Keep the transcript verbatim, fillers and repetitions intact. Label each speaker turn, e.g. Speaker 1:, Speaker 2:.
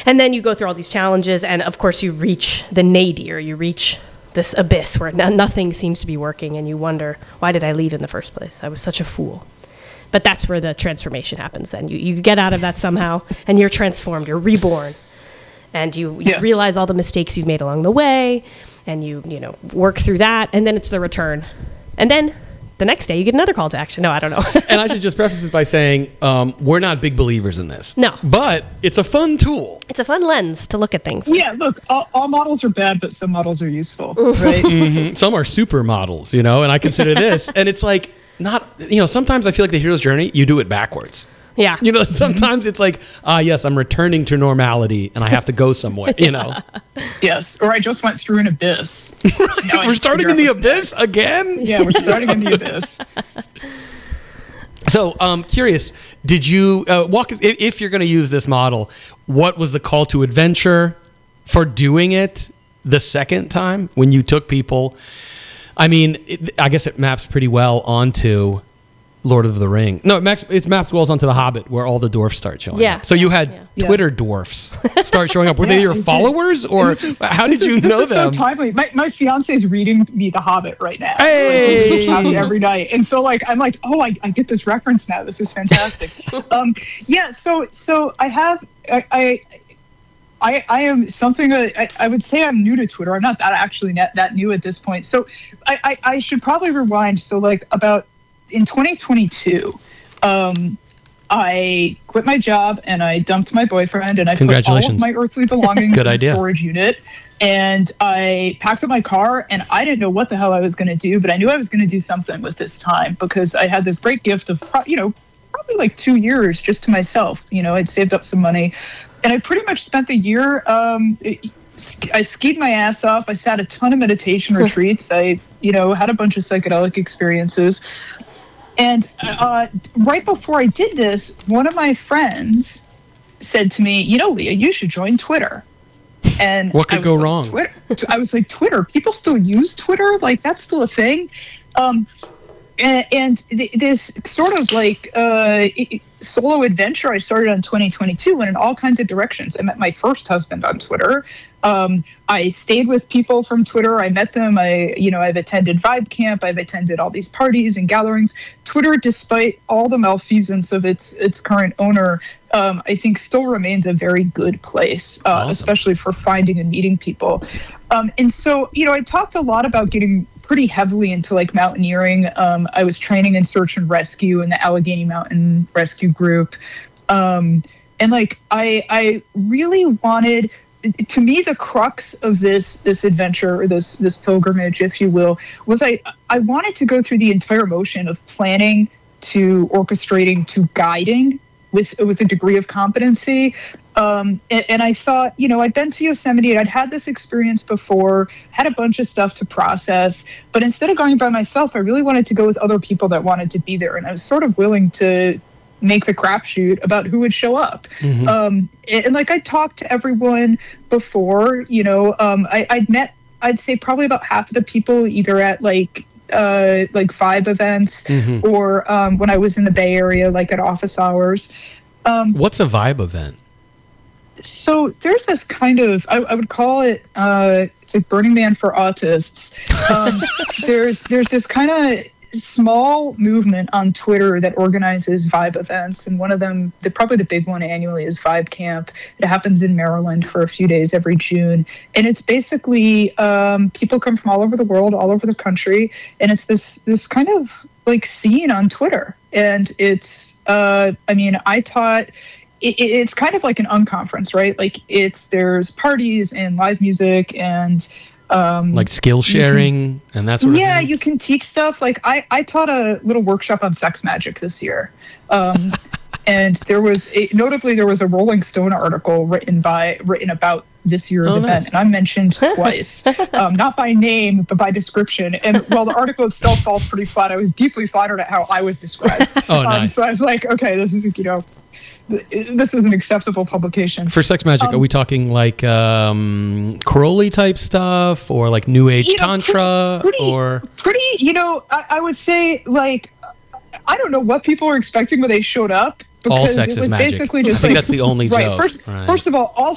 Speaker 1: And then you go through all these challenges, and of course you reach the nadir. You reach this abyss where no- nothing seems to be working, and you wonder, why did I leave in the first place? I was such a fool. But that's where the transformation happens then. You, you get out of that somehow, and you're transformed. You're reborn. And you, you
Speaker 2: Yes.
Speaker 1: realize all the mistakes you've made along the way, and you, you know, work through that, and then it's the return. And then the next day you get another call to action. No, I don't know.
Speaker 3: And I should just preface this by saying um, we're not big believers in this.
Speaker 1: No.
Speaker 3: But it's a fun tool.
Speaker 1: It's a fun lens to look at things with.
Speaker 2: Yeah, look, all, all models are bad, but some models are useful, right?
Speaker 3: Mhm. Some are supermodels, you know, and I consider this. And it's like, not, you know, sometimes I feel like the hero's journey, you do it backwards.
Speaker 1: Yeah.
Speaker 3: You know, sometimes it's like, ah, yes, I'm returning to normality and I have to go somewhere, you know.
Speaker 2: Yes, or I just went through an abyss. Now I
Speaker 3: We're
Speaker 2: need to
Speaker 3: starting
Speaker 2: figure
Speaker 3: in the
Speaker 2: out what's
Speaker 3: abyss
Speaker 2: next.
Speaker 3: again?
Speaker 2: Yeah, we're starting in the abyss.
Speaker 3: So, um, curious, did you uh, walk, if, if you're going to use this model, what was the call to adventure for doing it the second time when you took people? I mean, it, I guess it maps pretty well onto Lord of the Ring. No, it maps, it's mapped well onto The Hobbit, where all the dwarfs start showing
Speaker 1: Yeah.
Speaker 3: up. So you had
Speaker 1: Yeah.
Speaker 3: Twitter dwarfs start showing up. Were they
Speaker 2: Yeah,
Speaker 3: your
Speaker 2: I did.
Speaker 3: followers, or
Speaker 2: This is-
Speaker 3: how
Speaker 2: this
Speaker 3: did you
Speaker 2: is- this
Speaker 3: know
Speaker 2: is
Speaker 3: them?
Speaker 2: So timely. My my fiance is reading me The Hobbit right now.
Speaker 3: Hey!
Speaker 2: Like, we every night, and so like I'm like, oh, I, I get this reference now. This is fantastic. um, yeah. So so I have I. I I, I am something that I, I would say I'm new to Twitter. I'm not that actually that, that new at this point. So I, I, I should probably rewind. So like about in twenty twenty-two, um, I quit my job and I dumped my boyfriend and I put all of
Speaker 3: Congratulations.
Speaker 2: my earthly belongings
Speaker 3: Good
Speaker 2: in
Speaker 3: idea.
Speaker 2: a storage unit. And I packed up my car and I didn't know what the hell I was going to do, but I knew I was going to do something with this time because I had this great gift of, pro- you know, probably like two years just to myself. You know, I'd saved up some money and I pretty much spent the year, um, it, I skied my ass off. I sat a ton of meditation retreats. I, you know, had a bunch of psychedelic experiences. And uh, right before I did this, one of my friends said to me, you know, Leah, you should join Twitter. And
Speaker 3: What could
Speaker 2: I was
Speaker 3: go
Speaker 2: like,
Speaker 3: wrong?
Speaker 2: Twitter? I was like, Twitter? People still use Twitter? Like, that's still a thing? Um, and and th- this sort of like uh, it- solo adventure I started on twenty twenty-two went in all kinds of directions. I met my first husband on Twitter. Um, I stayed with people from Twitter. I met them. I, you know, I've attended Vibe Camp. I've attended all these parties and gatherings. Twitter, despite all the malfeasance of its its current owner, um, I think still remains a very good place, uh,
Speaker 3: Awesome.
Speaker 2: especially for finding and meeting people. Um, and so, you know, I talked a lot about getting pretty heavily into like mountaineering. Um, I was training in search and rescue in the Allegheny Mountain Rescue Group. Um, and like, I, I really wanted, to me, the crux of this, this adventure or this, this pilgrimage, if you will, was I, I wanted to go through the entire motion of planning to orchestrating to guiding with, with a degree of competency. Um, and, and I thought, you know, I'd been to Yosemite and I'd had this experience before, had a bunch of stuff to process, but instead of going by myself, I really wanted to go with other people that wanted to be there. And I was sort of willing to make the crapshoot about who would show up.
Speaker 3: Mhm.
Speaker 2: Um, and, and like I talked to everyone before, you know, um, I, I'd met, I'd say probably about half of the people either at like, uh, like Vibe events
Speaker 3: Mhm.
Speaker 2: or um, when I was in the Bay Area, like at office hours. Um,
Speaker 3: What's a Vibe event?
Speaker 2: so there's this kind of, I, I would call it, uh, it's like Burning Man for autists. Um, there's there's this kind of small movement on Twitter that organizes Vibe events, and one of them, the probably the big one annually, is Vibe Camp. It happens in Maryland for a few days every June, and it's basically um, people come from all over the world, all over the country, and it's this this kind of like scene on Twitter, and it's, uh, I mean, I taught. It, it's kind of like an unconference, right? Like it's there's parties and live music and um,
Speaker 3: Like skill sharing and that sort of
Speaker 2: yeah,
Speaker 3: thing?
Speaker 2: you can teach stuff. Like I, I taught a little workshop on sex magic this year. Um, and there was a, notably there was a Rolling Stone article written by written about this year's
Speaker 3: Oh,
Speaker 2: event,
Speaker 3: nice.
Speaker 2: and I'm mentioned twice, um, not by name but by description. And while the article itself falls pretty flat, I was deeply flattered at how I was described.
Speaker 3: Oh,
Speaker 2: um,
Speaker 3: nice.
Speaker 2: So I was like, okay, this is, you know, th- this is an acceptable publication.
Speaker 3: For sex magic,
Speaker 2: Um,
Speaker 3: are we talking like um, Crowley type stuff or like New Age
Speaker 2: You know,
Speaker 3: Tantra
Speaker 2: pretty-
Speaker 3: or...
Speaker 2: pretty, you know, I, I would say, like, I don't know what people were expecting when they showed up.
Speaker 3: All
Speaker 2: because
Speaker 3: sex
Speaker 2: it
Speaker 3: is
Speaker 2: was
Speaker 3: magic.
Speaker 2: basically
Speaker 3: I
Speaker 2: just
Speaker 3: think
Speaker 2: like,
Speaker 3: that's the only
Speaker 2: right,
Speaker 3: joke.
Speaker 2: First,
Speaker 3: Right.
Speaker 2: first of all, all